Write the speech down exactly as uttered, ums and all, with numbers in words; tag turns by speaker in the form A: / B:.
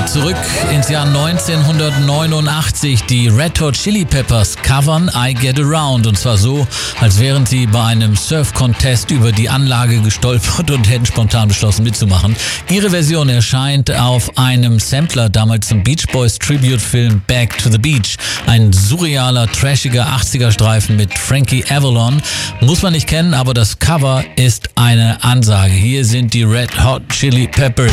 A: Zurück ins Jahr neunzehnhundertneunundachtzig. Die Red Hot Chili Peppers covern I Get Around. Und zwar so, als wären sie bei einem Surf-Contest über die Anlage gestolpert und hätten spontan beschlossen mitzumachen. Ihre Version erscheint auf einem Sampler, damals zum Beach Boys Tribute-Film Back to the Beach. Ein surrealer, trashiger achtziger-Streifen mit Frankie Avalon. Muss man nicht kennen, aber das Cover ist eine Ansage. Hier sind die Red Hot Chili Peppers.